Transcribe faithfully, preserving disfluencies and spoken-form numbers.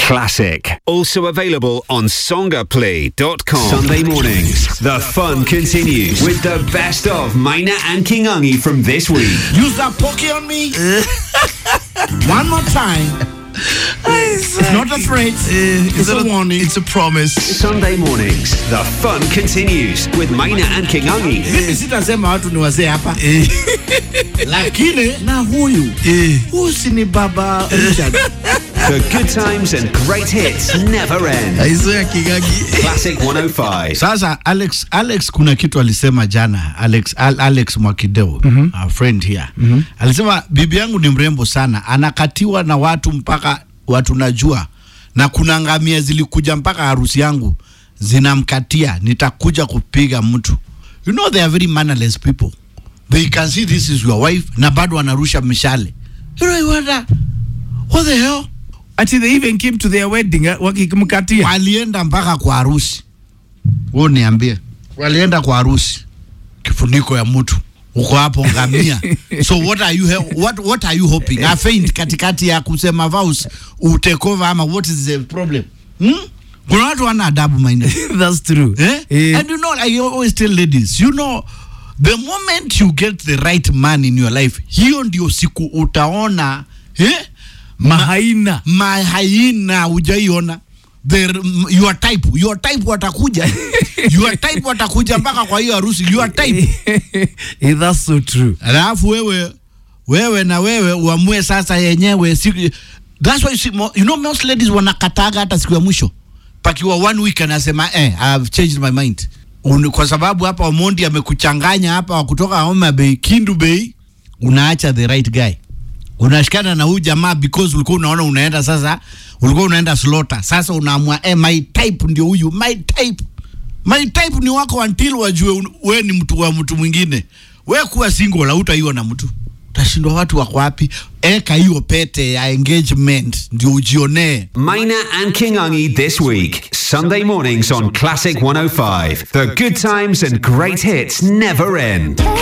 Classic. Also available on songaplay dot com. Sunday mornings, the fun continues with the best of Maina and Kingangi from this week. Use that pokey on me. One more time. It's not a threat. Uh, it's a warning. It's a promise. Sunday mornings, the fun continues with Maina and Kingangi. Mimi sitasema watu ni wazee hapa. Lakini na huyu. Huyu si ni baba Richard. The good times and great hits never end. Aizoea Kingangi. Classic one oh five. Sasa Alex Alex kuna kitu alisema jana. Alex Al, Alex Mwakideu, mm-hmm. our friend here. Mm-hmm. Alisema bibi yangu ni mrembo sana, anakatiwa na watu mpaka watu najua, na kuna ngamia zilikuja mpaka harusi yangu zinamkatia, nitakuja kupiga mtu. You know they are very mannerless people. They can see this is your wife na bado wanarusha mishale. You know, you wonder, what the hell? Actually, they even came to their wedding wakimkatia. Walienda mpaka kwa harusi. Wewe niambie. Walienda kwa harusi. Kifuniko ya mtu. Uko hapo ngamia. So what are you what what are you hoping? I faint katikati ya kusema vows utekova ama what is the problem? Hmm? Kuna watu wana adabu Maina. That's true. Eh? Eh? And you know, I always tell ladies, you know, the moment you get the right man in your life, hiyo ndio siku utaona, eh? Mahaina. Mahaina hujaiona. The your type, your type watakuja. Your type watakuja mpaka kwa hiyo harusi, your type. Yeah, that's so true. Alafu wewe wewe na wewe uamue sasa yenyewe. That's why you see, you know, most ladies wanakataga hata siku ya mwisho. Pakiwa one week anasema eh I have changed my mind. Un, kwa sababu hapa Omondi amekuchanganya hapa wa kutoka Homa Bay, Kindu Bay, unaacha the right guy. Unashikana na huyu jamaa because ulikuwa unaona unaenda sasa, ulikuwa unaenda slaughter. Sasa unaamua eh my type ndio huyu, my type. My type ni wako until wajue wewe ni mtu wa mtu mwingine. Wewe kuwa single la utaiona mtu. Utashindwa watu wako wapi? Eka hiyo pete ya engagement ndio ujione. Maina and Kingangi this week. Sunday mornings on Classic one oh five. The good times and great hits never end.